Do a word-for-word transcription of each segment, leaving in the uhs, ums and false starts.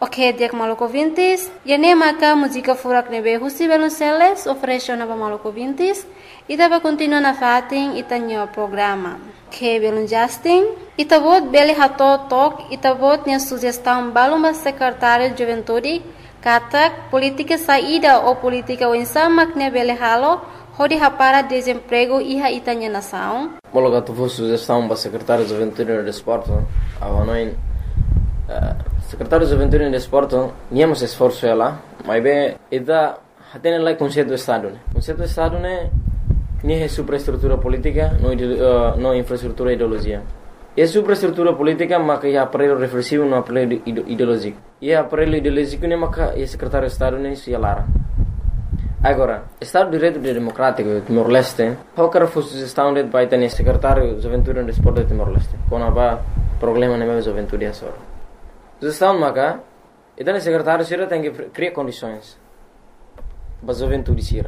Ok, dia que Maluco Vintes, e nem maca música furak nebe husi Belonceles ofereceu na Maluco Vintes e dava continuar na fatin e tanho programa. Que Belon Justin, e tabot bele hato tok e tabot nia sugestão balumba secretário de juventude katak política saída ou política winsama que bele halo hodi hapara desemprego iha itanya nação. Mologa tu vou sugestão para secretário de juventude e desporto, avanoin secretário de juventude e desporto, niamos esforço ela, mas bem, ida hatene lá conceito do estado, né? Conceito do estado né, nem é superestrutura política, não uh, não infraestrutura ideologia. É superestrutura política, mas que é aparelho reflexivo, não aparelho ideológico. E é aparelho ideológico né, mas que é secretário de estado né, se alara. Agora, Estado de Direito Democrático de Timor-Leste, qualquer sugestão de vai ter secretário de juventude e desporto de Timor-Leste, quando há problema na minha juventude só. Sugestão maca, então o secretário sira tem que criar condições para a juventude sira.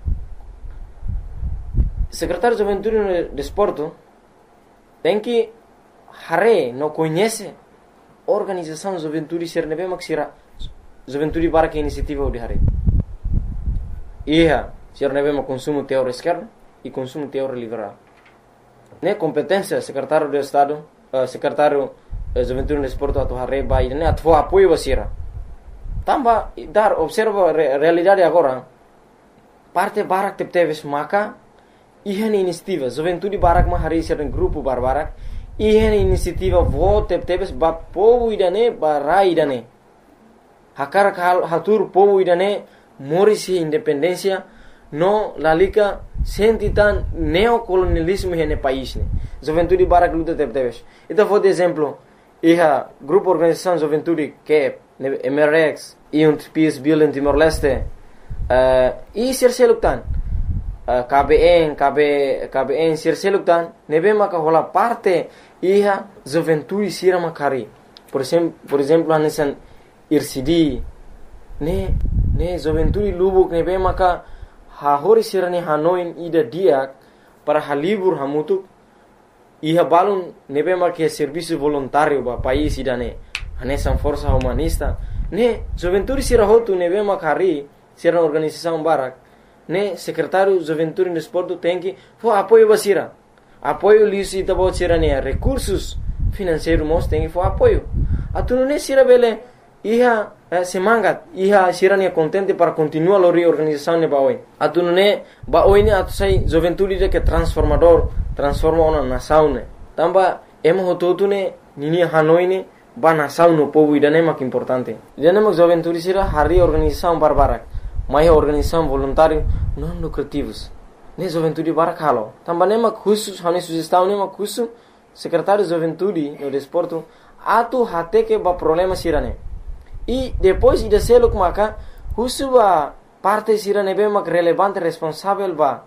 Secretário de juventude e desporto tem que hare não conhece organização de juventude sira nebe mak sira juventude para que iniciativa de hare. Ia, sira nebe mak consumo teórico esquerdo e consumo teórico liberal. Ne competência secretário de Estado, uh, secretário juventude e desporto atu hare ba ine atu apoio basira. Tamba dar observa re, realidade agora. Parte barak tep teves maka ihan inisiativa juventude barak ma hari sira grupo barbarak ihan inisiativa vo tep teves ba povo idane ba ra idane. Hakar hal hatur povo idane morisi independência no lalika sentitan neocolonialismo hene país ne. Juventude barak luta tep teves. Então vou de exemplo iha grupo organização juventude que M R X e um Peace Bill em Timor-Leste uh, e sirseluktan uh, K B N K B K B N sirseluktan nebe maka hola parte iha juventude sira makari por exemplo por exemplo anesan I R C D ne ne juventude lubuk nebe maka ha hori sira ne hanoin ida diak para halibur hamutuk iha balun nebe marque serviço voluntário ba país idane anesan força humanista ne juventude sira hotu nebe makari sira organização barak ne secretário juventude e desporto tem que fo apoio basira apoio lisi tabo sira ne recursos financeiros mos tem que fo apoio atunu ne sira bele iha eh, semangat iha sira ne contente para continuar a reorganização ne baoi atunu ne baoi ne atu sai juventude de que transformador transforma uma nação ne tamba emo hototu ne nini hanoi ne ba nação no povo idane mak importante idane mak juventude sira hari organização barbarak mai organização voluntário não lucrativos ne juventude barak halo tamba ne mak khusus hani sugestão ne mak khusus secretário de juventude no desporto atu hate que ba problema sira ne e depois ida selo maka khusus ba parte sira ne be mak relevante responsável ba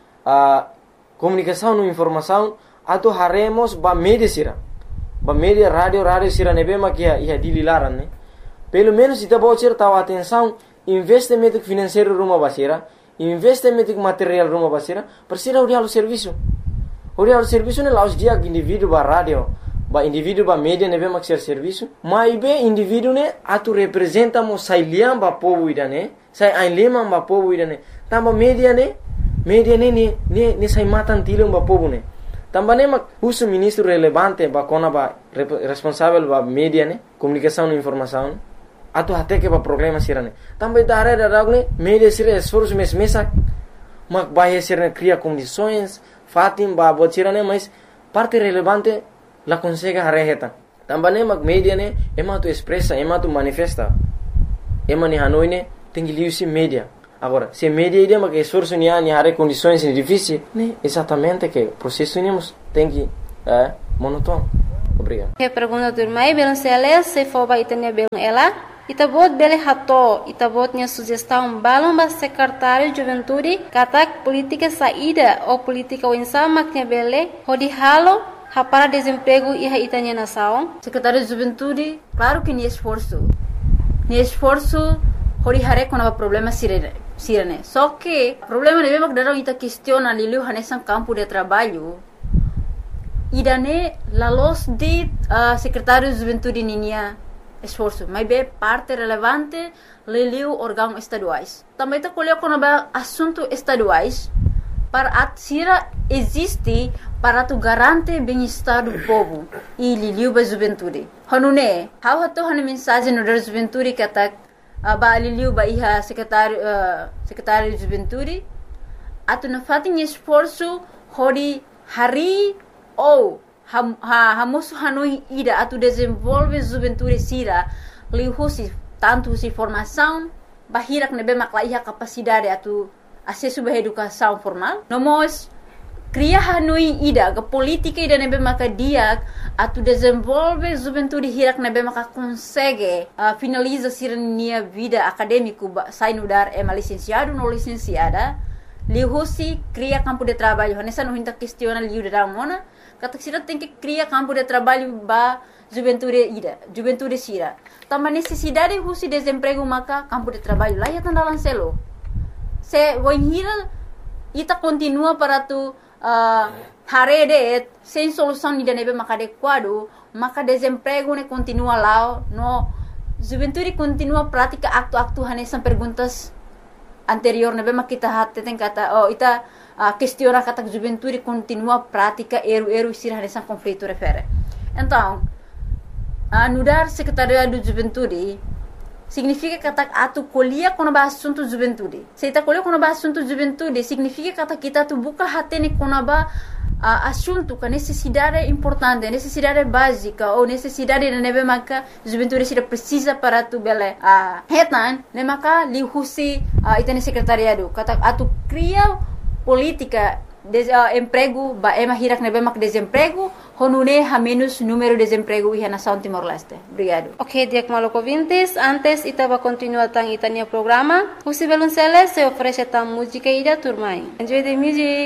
a comunicação no informação atu haremos ba media sira ba media radio radio sira nebe makia ia dililaran ne pelo menos ita bocer tahu atenção investimento financeiro rumah basira investimento material rumah basira persira urialo serviço urialo serviço ne laus dia indivíduo ba radio ba indivíduo ba media nebe mak ser serviço mai be indivíduo ne atu representa mo sailiam ba povo idane sai ainlema ba povo idane tamba media ne media ne ne ne ne sai matan tilung ba povo ne tamba ne mak usu ministro relevante ba kona ba responsável ba media ne comunicação e informação atu hate que ba problema sirane tamba idare da ragne media sira esforço mes mesa mak ba sira cria condições fatim ba botirane mas parte relevante la consegue hareheta tamba ne mak media ne ema tu expressa ema tu manifesta ema ni hanoi ne tengi liusi media. Agora, se media ideia que esforço ni ani hare condições difíceis, né? Exatamente que processo nemos tem que é monótono. Obrigado. Que pergunta do irmão Belonceles se for ba itanya bel ela, itabot bele hato, itabot nya sugestão balon ba secretário de juventude, katak política saída ou política winsama nya bele, hodi halo para desemprego e itanya nação. Secretário de juventude, claro que ni esforço. Ni esforço hori hare com problema sirene. Sirene. Só que o problema é mesmo que a gente questiona ali o nesse campo de trabalho. E daí, a luz de uh, secretário de juventude ninia esforço, mas é parte relevante leliu órgãos estaduais. Também está colocando assuntos estaduais para a Sira existe para tu garante bem-estar do povo e liliu ba juventude. Hanune, how hato hanu mensagem no da juventude kata ba liliu ba iha secretário uh, secretário de juventude atu na fatin esforço hori hari ou ha ha hamosu hanui ida atu desenvolve juventude Sira liu husi tanto si formação bahirak nebe makla iha capacidade atu acesso à educação formal. Nós cria hanui ida ke política ida nebe maka dia atu desenvolve juventude hirak nebe maka consegue uh, finaliza sirnia vida acadêmico sai no dar é licenciado no licenciada lihusi cria campo de trabalho nessa não hinta questiona liu da mona kata sira tem que cria campo de trabalho ba juventude ida juventude sira tama necessidade husi desemprego maka campo de trabalho lá ya tandalan selo se voinhira ita continua para tu uh, harede sem solução ida nebe maka adequado maka desemprego ne continua lá no juventude continua prática acto-acto hanesan perguntas anterior nebe maka kita hatte tem kata oh ita uh, questiona kata juventude continua prática eru-eru sira hanesan conflito refere então uh, nudar secretariado de juventude significa kata atu colia kono ba assunto juventude. Se ita colia kono ba assunto juventude significa kata kita tu buka hatene kono ba uh, assunto ka necessidade importante, necessidade básica ou necessidade de nebe maka juventude sira precisa para tu bele a uh, hetan ne maka li husi uh, itane secretariado kata atu cria política de uh, emprego ba ema hirak nebe mak desemprego honune ha menos número de desemprego iha nação Timor-Leste. Obrigado. Ok, Diak Maluco ouvintes, antes itava continuar tang itania programa, o Sibelunceles se oferece tam música ida turmai. Enjoy the music.